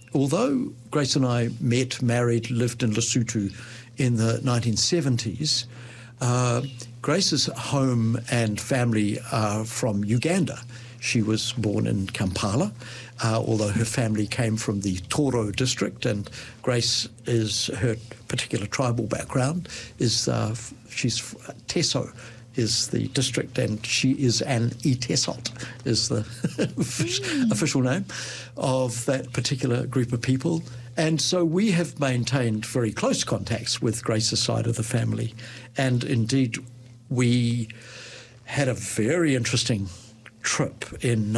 although Grace and I met, married, lived in Lesotho in the 1970s, Grace's home and family are from Uganda. She was born in Kampala, although her family came from the Toro district, and Grace her particular tribal background is she's Teso is the district, and she is an Itesot, is the official name of that particular group of people. And so we have maintained very close contacts with Grace's side of the family. And indeed, we had a very interesting trip in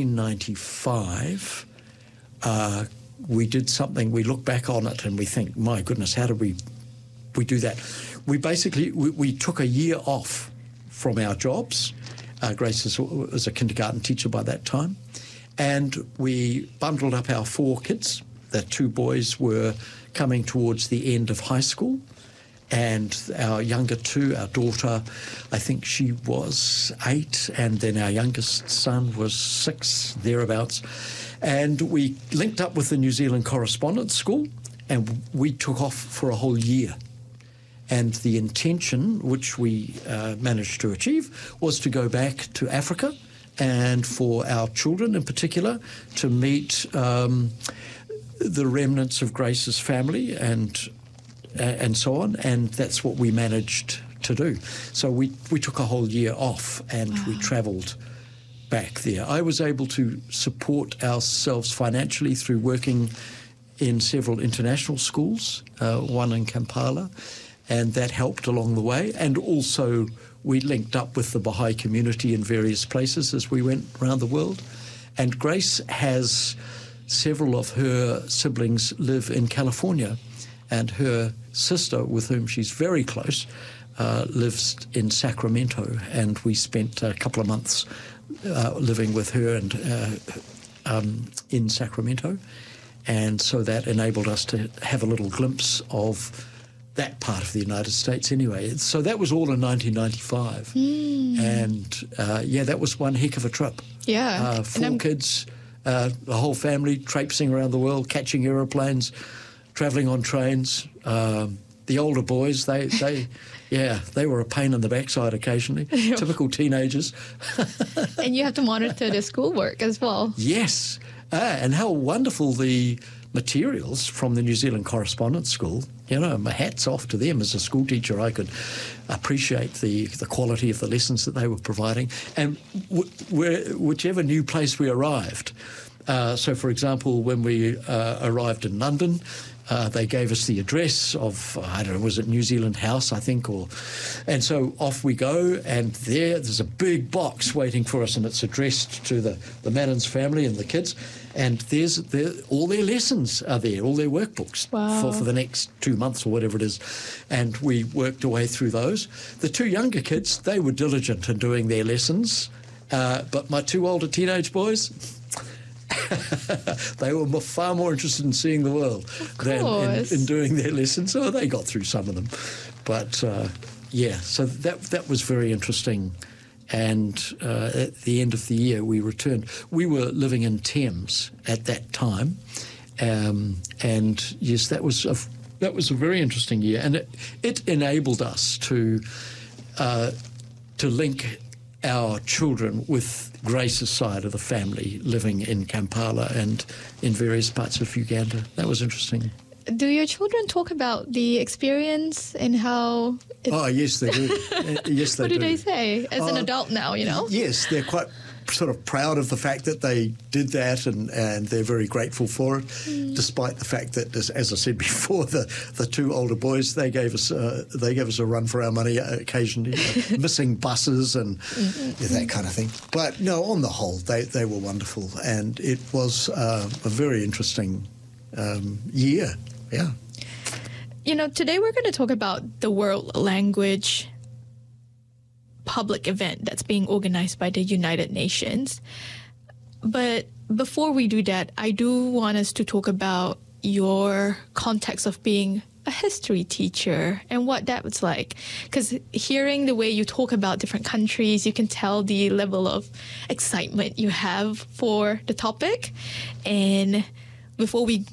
1995. We did something, we look back on it and we think, my goodness, how did we do that? We basically, we took a year off from our jobs. Grace was a kindergarten teacher by that time. And we bundled up our 4 kids. The 2 boys were coming towards the end of high school. And our younger 2, our daughter, I think she was 8, and then our youngest son was 6, thereabouts. And we linked up with the New Zealand Correspondence School, and we took off for a whole year. And the intention, which we managed to achieve, was to go back to Africa and for our children in particular to meet the remnants of Grace's family and so on. And that's what we managed to do. So we took a whole year off and we travelled back there. I was able to support ourselves financially through working in several international schools, one in Kampala, and that helped along the way. And also we linked up with the Baha'i community in various places as we went around the world. And Grace has several of her siblings live in California, and her sister, with whom she's very close, lives in Sacramento, and we spent a couple of months living with her and in Sacramento. And so that enabled us to have a little glimpse of that part of the United States anyway. So that was all in 1995. And, that was one heck of a trip. Yeah. 4 kids, the whole family traipsing around the world, catching aeroplanes, travelling on trains. The older boys, they were a pain in the backside occasionally. Typical teenagers. And you have to monitor their schoolwork as well. Yes. And how wonderful the materials from the New Zealand Correspondence School. You know, my hat's off to them. As a school teacher, I could appreciate the quality of the lessons that they were providing. And whichever new place we arrived, so for example, when we arrived in London, they gave us the address of, I don't know, was it New Zealand House, I think, and so off we go, and there's a big box waiting for us, and it's addressed to the Madden's family and the kids, and all their lessons are there, all their workbooks for the next 2 months or whatever it is, and we worked our way through those. The 2 younger kids, they were diligent in doing their lessons, but my 2 older teenage boys, they were far more interested in seeing the world than in doing their lessons. So they got through some of them. But, so that was very interesting. And at the end of the year, we returned. We were living in Thames at that time. And, yes, that was a very interesting year. And it enabled us to link our children with Grace's side of the family living in Kampala and in various parts of Uganda. That was interesting. Do your children talk about the experience and how... Oh, yes, they do. Yes, they do. What do they say as an adult now, you know? Yes, they're quite sort of proud of the fact that they did that, and they're very grateful for it, despite the fact that, as I said before, the 2 older boys, they gave us a run for our money occasionally, missing buses and that kind of thing. But no, on the whole, they were wonderful, and it was a very interesting year. Yeah. You know, today we're going to talk about the World Language public event that's being organized by the United Nations. But before we do that, I do want us to talk about your context of being a history teacher and what that was like. Because hearing the way you talk about different countries, you can tell the level of excitement you have for the topic. And before we